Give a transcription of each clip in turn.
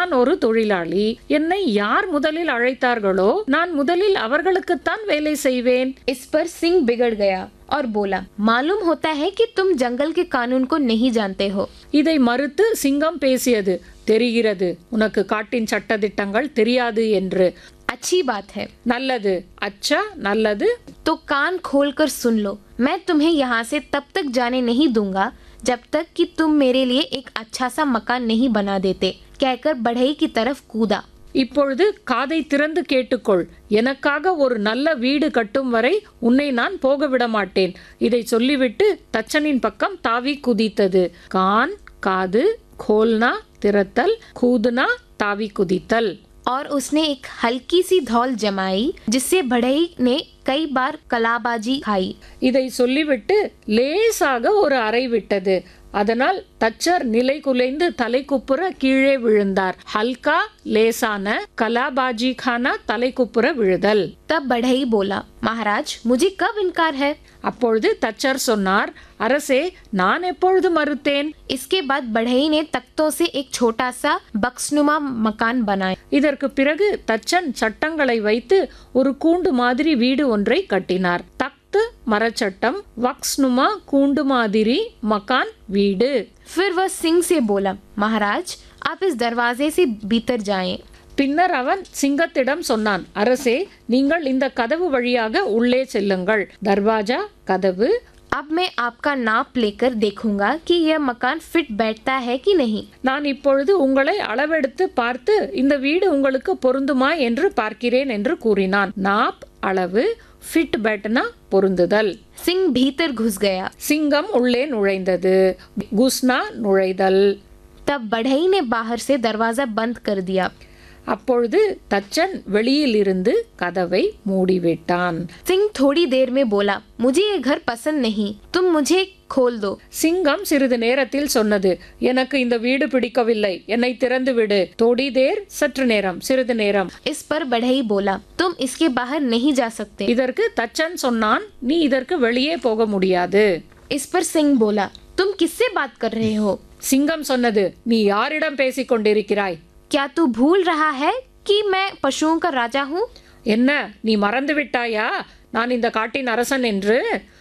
நான் ஒரு தொழிலாளி. என்னை யார் முதலில் அழைத்தார்களோ நான் முதலில் அவர்களுக்குத்தான் வேலை செய்வேன். इस पर सिंह बिगड़ गया और बोला, मालूम होता है कि तुम जंगल के कानून को नहीं जानते हो. இதை மறுத்து சிங்கம் பேசியது. தெரிகிறது, உனக்கு காட்டின் சட்டதிட்டங்கள் தெரியாது என்று. अच्छी बात है. நல்லது. अच्छा, நல்லது. तो कान खोलकर सुन लो. मैं तुम्हें यहाँ से तब तक जाने नहीं दूंगा जब तक कि तुम मेरे लिए एक अच्छा सा मकान नहीं बना देते, कहकर बढ़ई की तरफ कूदा. இப்பொழுது காதை திறந்து கேட்டுக்கொள். எனக்காக ஒரு நல்ல வீடு கட்டும் வரை உன்னை நான் போக விட மாட்டேன். இதை சொல்லிவிட்டு தச்சனின் பக்கம் தாவி குதித்தது. கான், காது, खोलना திறத்தல், கூதுனா தாவி குதித்தல். और उसने एक हल्की सी धौल जमाई जिससे बढ़ई ने कई बार कलाबाजी खाई. இதை சொல்லிவிட்டு லேசாக ஒரு அறை விட்டது. அதனால் தச்சர் நிலை குலைந்து தலை குப்புற கீழே விழுந்தார். ஹல்கா, லேசான, கலாபாஜி खाना தலை குப்புற விழுதல். तब बढ़ई बोला, महाराज मुझे कब इनकार है. அப்பொழுது தச்சர் சொன்னார், அரசே, நான் எப்பொழுது மறுத்தேன். इसके बाद बढ़ई ने तख्तों से एक छोटा सा बक्सनुमा मकान बनाया. இதற்கு பிறகு தச்சன் சட்டங்களை வைத்து ஒரு கூண்டு மாதிரி வீடு ஒன்றை கட்டினார். தக்த் மரச்சட்டம், வக்ஸ்னுமா கூண்டு மாதிரி, மகான் வீடு. फिर वह सिंह से बोला, महाराज आप इस दरवाजे से भीतर जाएं. பின்னர் அவன் சிங்கத்திடம் சொன்னான், அரசே, நீங்கள் இந்த கதவு வழியாக உள்ளே செல்லுங்கள். தர்வாஜா கதவு. अब मैं आपका नाप लेकर देखूंगा कि यह मकान फिट बैठता है कि नहीं. நான் இப்பொழுது உங்களை அளவெடுத்து பார்த்து இந்த வீடு உங்களுக்கு பொருந்துமா என்று பார்க்கிறேன் என்று கூறினான். நாப் அளவு, ஃபிட் बैठना பொருந்துதல். सिंह भीतर घुस गया. சிங்கம் உள்ளே நுழைந்தது. குஸ்னா நுழைதல். तब बढ़ई ने बाहर से दरवाजा बंद कर दिया. அப்பொழுது தச்சன் வெளியில் இருந்து கதவை மூடிவிட்டான். सिंह थोड़ी देर में बोला, मुझे ये घर पसंद नहीं, तुम मुझे खोल दो. சிங்கம் சிறிது நேரத்தில் சொன்னது, எனக்கு இந்த வீடு பிடிக்கவில்லை, என்னை திறந்து விடு. தோடி தேர், சற்று நேரம், சிறிது நேரம். इस पर बढ़ई बोला, तुम इसके बाहर नहीं जा सकते. இதற்கு தச்சன் சொன்னான், நீ இதற்கு வெளியே போக முடியாது. इस पर सिंह बोला, तुम किससे बात कर रहे हो. சிங்கம் சொன்னது, நீ யாரிடம் பேசிக் கொண்டிருக்கிறாய். क्या तू भूल रहा है कि मैं पशुओं का राजा हूँ. என்ன, நீ மறந்து விட்டாயா நான் இந்த காட்டின் அரசன் என்று.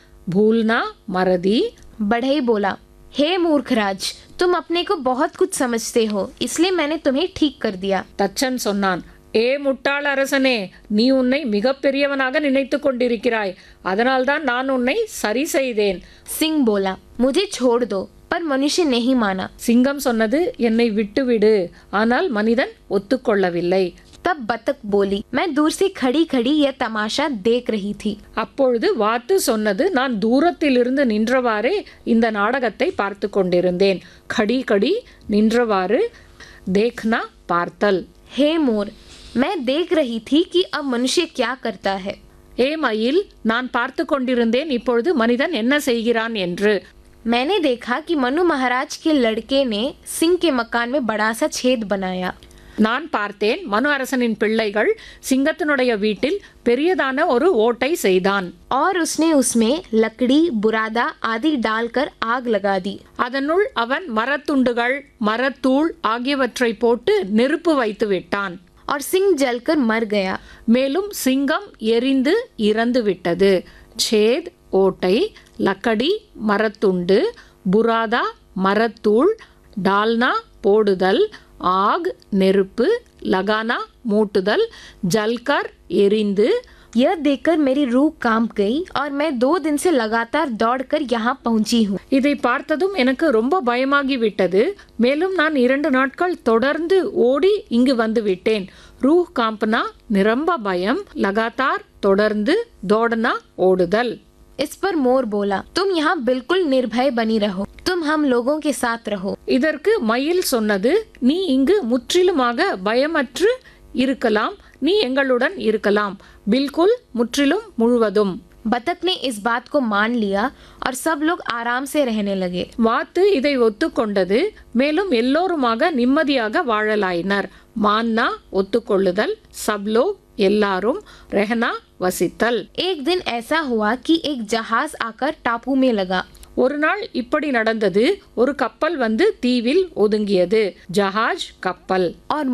भूलना மறதி. बढ़ई बोला, हे मूर्खराज, तुम अपने को बहुत कुछ समझते हो, इसलिए मैंने तुम्हें ठीक कर दिया. தச்சன் சொன்னான், ஏ முட்டாள் அரசனே, நீ உன்னை மிக பெரியவனாக நினைத்து கொண்டிருக்கிறாய், அதனால்தான் நான் உன்னை சரி செய்தேன். सिंह बोला, मुझे छोड़ दो, पर मनुष्य नहीं माना. சிங்கம் சொன்னது, என்னை விட்டுவிடு, ஆனால் மனிதன் ஒத்துக்கொள்ளவில்லை. तब बतख बोली, मैं दूर से खड़ी खड़ी यह तमाशा देख रही थी. அப்பொழுது வாத்து சொன்னது, நான் தூரத்திலிருந்து நின்றவாறே இந்த நாடகத்தை பார்த்து கொண்டிருந்தேன். கடி கடி நின்றவாறு, देखना பார்த்தல். हे मोर, मैं देख रही थी कि अब मनुष्य क्या करता है. ஏ மயில், நான் பார்த்து கொண்டிருந்தேன் இப்பொழுது மனிதன் என்ன செய்கிறான் என்று. मैंने देखा कि मनु महाराज के लड़के ने सिंह के मकान में बड़ा सा छेद बनाया. நான் பார்த்தேன், மனு அரசனின் பிள்ளைகள் சிங்கத்தினுடைய வீட்டில் பெரியதான ஒரு ஓட்டை செய்தான். और उसने उसमें लकड़ी, बुरादा आदि डालकर आग लगा दी. அதனுள் அவன் மரத்துண்டுகள், மரத்தூள் ஆகியவற்றை போட்டு நெருப்பு வைத்து விட்டான். और सिंह जलकर मर गया. மேலும் சிங்கம் எரிந்து இறந்து விட்டது. छेद ஓட்டை, லக்கடி மரத்துண்டு, புராதா மரத்தூள், டால்னா போடுதல், ஆக் நெருப்பு, லகானா மூட்டுதல், ஜல்கர் எரிந்து. यह देखकर मेरी रूह कांप गई और मैं 2 दिन से लगातार दौड़कर यहाँ पहुँची हूँ. இதை பார்த்ததும் எனக்கு ரொம்ப பயமாகி விட்டது. மேலும் நான் 2 நாட்கள் தொடர்ந்து ஓடி இங்கு வந்து விட்டேன். ரூஹ் காம்பனா நிரம்ப பயம், லகாத்தார் தொடர்ந்து, தோடனா ஓடுதல். इस पर मोर बोला, तुम यहाँ बिल्कुल निर्भय बनी रहो, तुम हम लोगों के साथ रहो. இதற்கு மயில் சொன்னது, நீ இங்கு முற்றிலுமாக பயமற்று இருக்கலாம், நீ எங்களுடன் இருக்கலாம். பில்குல் முற்றிலும் முழுவதும். बतख ने इस बात को मान लिया और सब लोग आराम से रहने लगे. வாத்து இதை ஒத்துக்கொண்டது. மேலும் எல்லோருமாக நிம்மதியாக வாழலாயினர். மான்னா ஒத்துக்கொள்ளுதல், சப்லோ எல்லாரும், ரெஹனா வசித்தல். एक दिन ऐसा हुआ कि एक जहाज आकर टापू में लगा. ஒரு நாள் இப்படி நடந்தது. ஒரு கப்பல் வந்து தீவில் ஒதுங்கியது. ஜஹாஜ் கப்பல். और